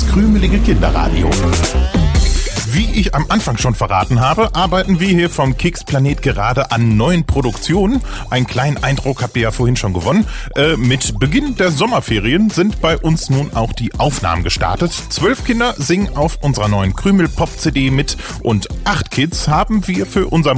krümelige Kinderradio. Wie ich am Anfang schon verraten habe, arbeiten wir hier vom Keks Planet gerade an neuen Produktionen. Einen kleinen Eindruck habt ihr ja vorhin schon gewonnen. Mit Beginn der Sommerferien sind bei uns nun auch die Aufnahmen gestartet. 12 Kinder singen auf unserer neuen Krümel-Pop-CD mit und 8 Kids haben wir für unser